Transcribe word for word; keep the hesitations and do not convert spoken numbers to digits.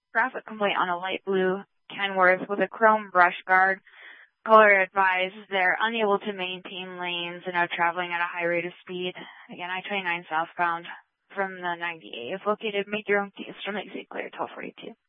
Traffic complaint on a light blue Kenworth with a chrome brush guard. Caller advised they're unable to maintain lanes and are traveling at a high rate of speed. Again, I twenty-nine southbound from the ninety-eight is located. Make your own case from exit clear twelve forty-two.